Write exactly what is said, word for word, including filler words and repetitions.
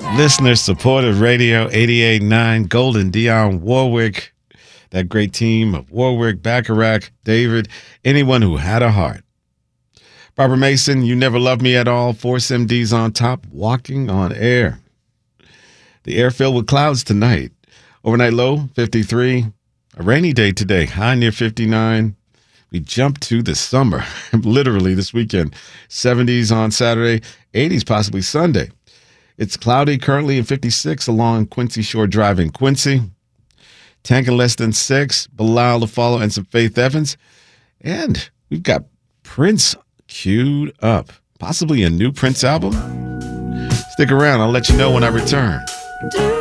Listener supported radio, eighty-eight point nine, Golden, Dionne Warwick, that great team of Warwick, Bacharach, David, anyone who had a heart. Barbara Mason, You Never Loved Me at All, Force M Ds on top, Walking on Air. The air filled with clouds tonight. Overnight low, fifty-three. A rainy day today, high near fifty-nine. We jump to the summer, literally this weekend. seventies on Saturday, eighties possibly Sunday. It's cloudy currently in fifty-six along Quincy Shore Drive in Quincy. Tanking less than six, Bilal to follow, and some Faith Evans. And we've got Prince queued up. Possibly a new Prince album? Stick around. I'll let you know when I return.